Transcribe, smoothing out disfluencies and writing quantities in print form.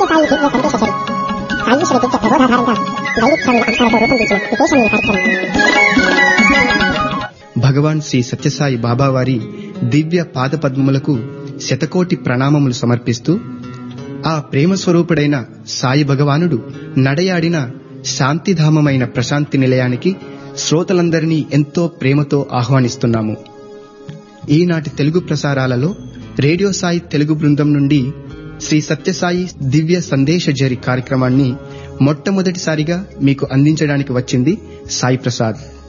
సత్యసాయి దివ్య సందేశ జరి సాయి శ్రీ దివ్య ప్రబోధాధారంగా దైవిక స్వామి అంశాలతో రూపొందించిన విశేషమైన కార్యక్రమం. భగవాన్ శ్రీ సత్యసాయి బాబా వారి దివ్య పాదపద్మములకు శతకోటి ప్రణామములు సమర్పిస్తూ ఆ ప్రేమ స్వరూపుడైన సాయి భగవానుడు నడయాడిన శాంతిధామమైన ప్రశాంతి నిలయానికి శ్రోతలందరినీ ఎంతో ప్రేమతో ఆహ్వానిస్తున్నాము. ఈనాటి తెలుగు ప్రసారాలలో రేడియో సాయి తెలుగు బృందం నుండి శ్రీ సత్యసాయి దివ్య సందేశ జరి కార్యక్రమాన్ని మొట్టమొదటిసారిగా మీకు అందించడానికి వచ్చింది సాయి ప్రసాద్.